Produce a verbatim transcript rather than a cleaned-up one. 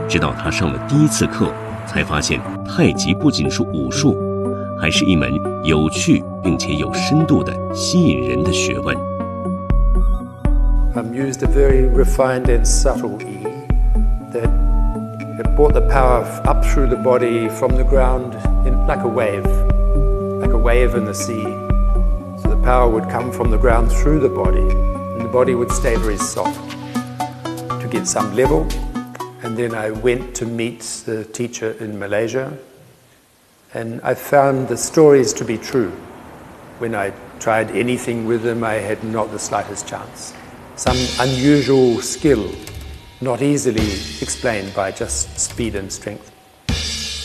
直到他上了第一次课，才发现太极不仅是武术，还是一门有趣并且有深度的吸引人的学问。 Um, used a very refined and subtle E that it brought the power up through the body from the ground in, like a wave, like a wave in the sea. So the power would come from the ground through the body, and the body would stay very soft to get some level. And then I went to meet the teacher in Malaysia, and I found the stories to be true. When I tried anything with them, I had not the slightest chance. Some unusual skill, not easily explained by just speed and strength.